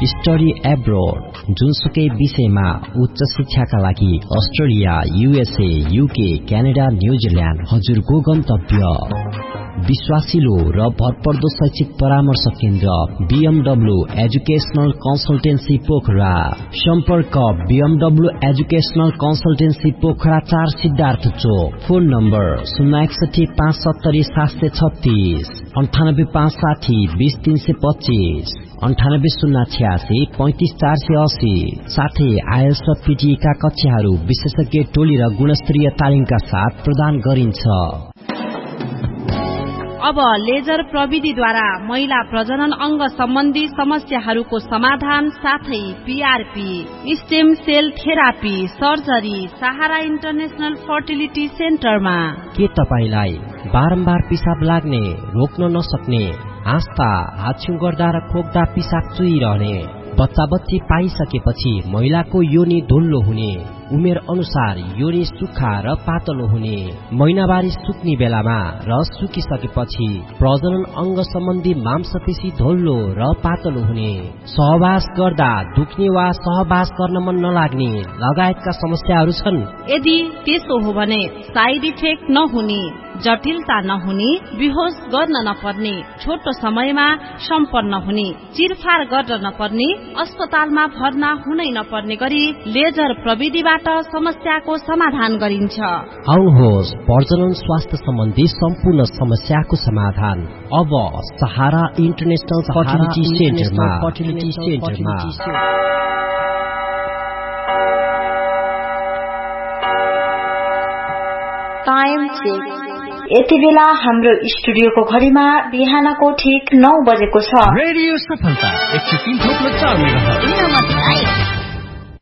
Study abroad, जुनसुकै विषयमा उच्च शिक्षाका लागि Australia, USA, UK, Canada, New Zealand हजुरको गन्तव्य। विश्वासिलो र भरपर्दो शैक्षिक परामर्श केन्द्र BMW एजुकेशनल कन्सल्टेन्सी पोखरा। सम्पर्क BMW educational consultancy Pokhara 4 Siddhartha चोक। Phone number 061 570 736, 98 560 20 325, 98 086 35 480। साथै आइएल्स र PTE का कक्षाहरू विशेषज्ञ टोली र गुणस्तरीय तालिमका साथ प्रदान गरिन्छ। अब लेजर प्रविधिद्वारा महिला प्रजनन अंग सम्बन्धी समस्याहरूको समाधान साथै PRP, stem sale therapy, surgery सहारा इन्टरनेशनल फर्टिलिटी सेन्टरमा। के तपाईलाई बारम्बार पिसाब लाग्ने, रोक्न नसक्ने, आस्था, हाछ्यु गर्दा र खोक्दा पिसाब चुइरहने, बच्चा बच्ची पाइसकेपछि महिलाको योनि धुल्लो हुने, उमेर अनुसार योनि सुक्खा र पातलो हुने, महिनावारी सुक्ने बेलामा र सुकिसकेपछि प्रजनन अंग सम्बन्धी मांसपेशी धुल्लो र पातलो हुने, सहवास गर्दा दुख्ने वा सहवास गर्न मन नलाग्ने लगायतका समस्याहरू छन्? यदि त्यसो हो भने साइड इफेक्ट नहुने, जटिलता नहुने, बेहोस गर्न नपर्ने, छोटो समयमा सम्पन्न हुने, चिरफार गर्न नपर्ने, अस्पतालमा भर्ना हुनै नपर्ने गरी लेजर प्रविधिबाट समस्याको समाधान गरिन्छ। आउनुहोस्, प्रजनन स्वास्थ्य सम्बन्धी सम्पूर्ण समस्याको समाधान अब सहारा इन्टरनेशनल फर्टिलिटी सेन्टरमा। Time check. यति बेला हाम्रो स्टुडियोको घडीमा बिहानको ठीक 9 बजेको छ। रेडियो सफलता 103.4 मेगाहर्ज।